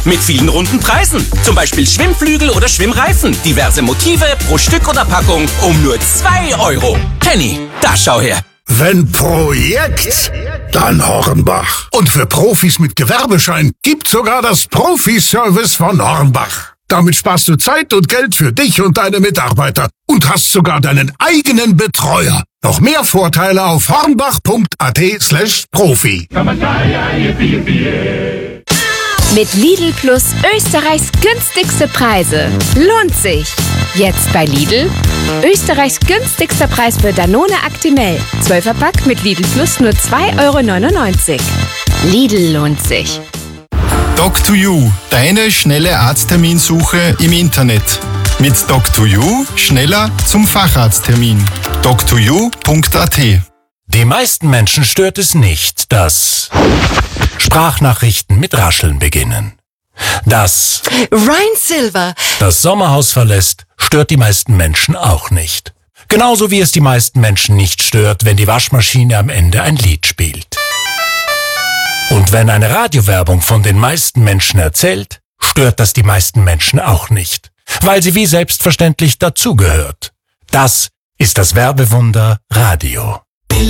Mit vielen runden Preisen. Zum Beispiel Schwimmflügel oder Schwimmreifen. Diverse Motive pro Stück oder Packung um nur 2 Euro. Kenny, da schau her. Wenn Projekt, dann Hornbach. Und für Profis mit Gewerbeschein gibt's sogar das Profi-Service von Hornbach. Damit sparst du Zeit und Geld für dich und deine Mitarbeiter und hast sogar deinen eigenen Betreuer. Noch mehr Vorteile auf hornbach.at/Profi. Mit Lidl Plus Österreichs günstigste Preise. Lohnt sich! Jetzt bei Lidl. Österreichs günstigster Preis für Danone Actimel. 12er-Pack mit Lidl Plus nur 2,99 €. Lidl lohnt sich. Doc2U, deine schnelle Arztterminsuche im Internet. Mit Doc2U schneller zum Facharzttermin. doc2u.at. Die meisten Menschen stört es nicht, dass Sprachnachrichten mit Rascheln beginnen. Dass Ryan Silver das Sommerhaus verlässt, stört die meisten Menschen auch nicht. Genauso wie es die meisten Menschen nicht stört, wenn die Waschmaschine am Ende ein Lied spielt. Und wenn eine Radiowerbung von den meisten Menschen erzählt, stört das die meisten Menschen auch nicht, weil sie wie selbstverständlich dazugehört. Das ist das Werbewunder Radio.